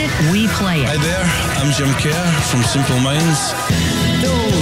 it, we play it. Hi there, I'm Jim Kerr from Simple Minds.